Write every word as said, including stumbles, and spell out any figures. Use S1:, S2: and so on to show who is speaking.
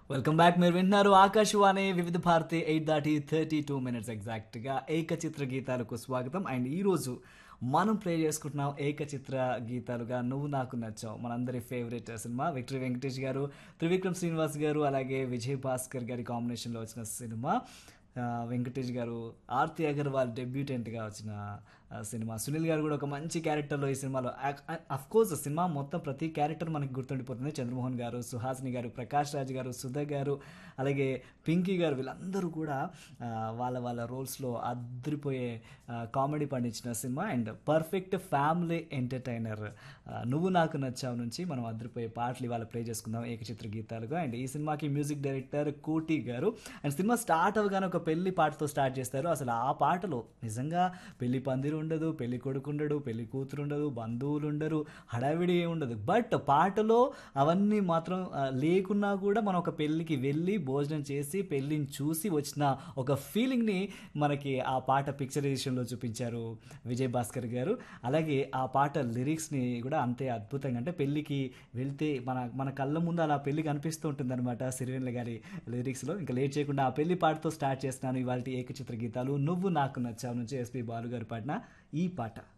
S1: Welcome back. మీరు వింటున్నారు ఆకాశవాణి వివిధ భారతి ఎయిట్ దాటి థర్టీ టూ మినిట్స్ ఎగ్జాక్ట్గా ఏకచిత్ర గీతాలకు స్వాగతం. అండ్ ఈరోజు మనం ప్లే చేసుకుంటున్నాం ఏకచిత్ర గీతాలుగా నువ్వు నాకు నచ్చావు, మనందరి ఫేవరెట్ సినిమా. విక్టరీ వెంకటేష్ గారు, త్రివిక్రమ్ శ్రీనివాస్ గారు, అలాగే విజయ్ భాస్కర్ గారి కాంబినేషన్లో వచ్చిన సినిమా. ఆ, వెంకటేష్ గారు ఆర్తి అగర్వాల్ డెబ్యూటెంట్గా వచ్చిన ఆ, సినిమా. సునీల్ గారు కూడా ఒక మంచి క్యారెక్టర్లో ఈ సినిమాలో. అఫ్ కోర్స్ సినిమా మొత్తం ప్రతి క్యారెక్టర్ మనకి గుర్తుండిపోతుంది. చంద్రమోహన్ గారు, సుహాసిని గారు, ప్రకాష్ రాజ్ గారు, సుధ గారు, అలాగే పింకీ గారు, వీళ్ళందరూ కూడా ఆ, వాళ్ళ వాళ్ళ రోల్స్లో అద్రిపోయే కామెడీ పండించిన cinema. And perfect family entertainer. నువ్వు నాకు నచ్చావు నుంచి మనం అద్రిపోయే పాటలు ఇవాళ ప్లే చేసుకుందాం ఏకచిత్ర గీతాలుగా. అండ్ ఈ సినిమాకి మ్యూజిక్ డైరెక్టర్ కోటి గారు. అండ్ సినిమా స్టార్ట్ అవగానే ఒక పెళ్లి పాటతో స్టార్ట్ చేస్తారు. అసలు ఆ పాటలో నిజంగా పెళ్లి పందిరి ఉండదు, పెళ్లి కొడుకు ఉండడు, పెళ్లి కూతురు ఉండదు, బంధువులు ఉండరు, హడావిడి ఏమి ఉండదు. బట్ పాటలో అవన్నీ మాత్రం ఆ, లేకున్నా కూడా మనం ఒక పెళ్ళికి వెళ్ళి భోజనం చేసి పెళ్ళిని చూసి వచ్చిన ఒక ఫీలింగ్ని మనకి ఆ పాట పిక్చరైజేషన్లో చూపించారు విజయ్ భాస్కర్ గారు. అలాగే ఆ పాట లిరిక్స్ని కూడా అంతే అద్భుతంగా, అంటే పెళ్ళికి వెళ్తే మన మన కళ్ళ ముందు అలా పెళ్ళి కనిపిస్తూ ఉంటుంది అనమాట సిరివెన్నెల గారి లిరిక్స్లో. ఇంకా లేట్ చేయకుండా ఆ పెళ్లి పాటతో స్టార్ట్ చేస్తున్నాను ఇవాళ ఏకచిత్ర గీతాలు. నువ్వు నాకు నచ్చావు నుంచి ఎస్పి బాలు గారు పాడిన ఈ పాట.